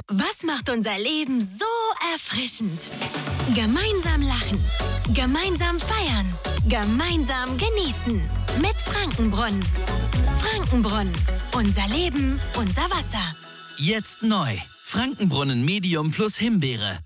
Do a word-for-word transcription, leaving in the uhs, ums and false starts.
Was macht unser Leben so erfrischend? Gemeinsam lachen, gemeinsam feiern, gemeinsam genießen. Mit Frankenbrunnen. Frankenbrunnen. Unser Leben, unser Wasser. Jetzt neu. Frankenbrunnen Medium plus Himbeere.